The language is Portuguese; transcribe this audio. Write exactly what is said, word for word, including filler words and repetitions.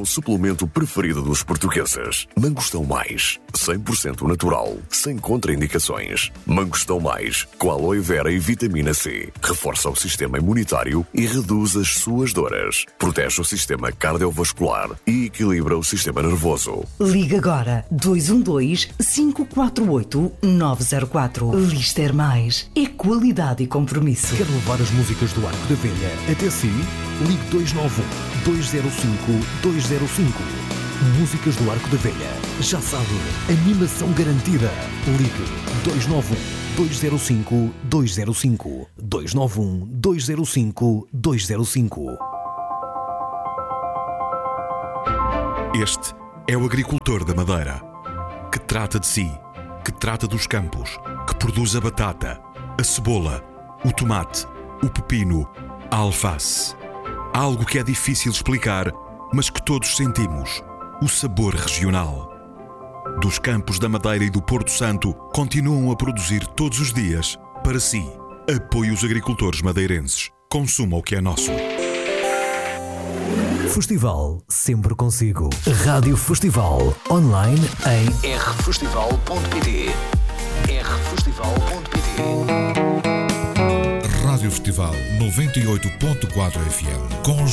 suplemento preferido dos portugueses. Mangostão Mais, cem por cento natural, sem contraindicações. Mangostão Mais, com aloe vera e vitamina C. Reforça o sistema imunitário e reduz as suas dores. Protege o sistema cardiovascular e equilibra o sistema nervoso. Liga agora dois um dois, cinco quatro oito, nove zero quatro. Lister Mais é qualidade e compromisso. Quer levar as músicas do Arco da Velha até si? Ligue dois nove um, dois zero cinco, dois zero cinco. Músicas do Arco da Velha. Já sabe, animação garantida. Ligue dois nove um, dois zero cinco, dois zero cinco. dois nove um, dois zero cinco, dois zero cinco. Este é o agricultor da Madeira, que trata de si, que trata dos campos, que produz a batata, a cebola, o tomate, o pepino, a alface. Algo que é difícil explicar, mas que todos sentimos: o sabor regional. Dos campos da Madeira e do Porto Santo, continuam a produzir todos os dias para si. Apoie os agricultores madeirenses. Consuma o que é nosso. Festival sempre consigo. Rádio Festival online em r festival ponto p t. r festival ponto p t. Rádio Festival noventa e oito ponto quatro F M. Com